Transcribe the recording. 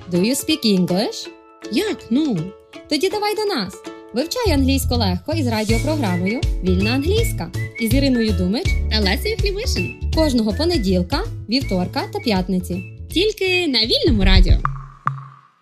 Do you speak English? Як? Ну? Тоді давай до нас. Вивчай англійську легко із радіопрограмою «Вільна англійська» із Іриною Думич Та Лесею Хлівишин. кожного понеділка, вівторка та п'ятниці. Тільки на Вільному радіо.